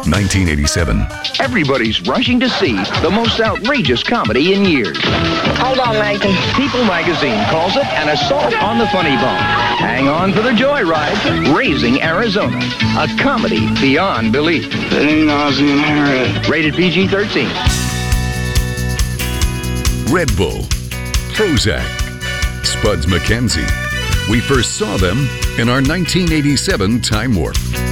1987. Everybody's rushing to see the most outrageous comedy in years. Hold on, Nathan. People magazine calls it an assault on the funny bone. Hang on for the joyride. Raising Arizona, a comedy beyond belief. It ain't Ozzie and Harriet. Rated PG-13. Red Bull, Prozac, Spuds MacKenzie. We first saw them in our 1987 Time Warp.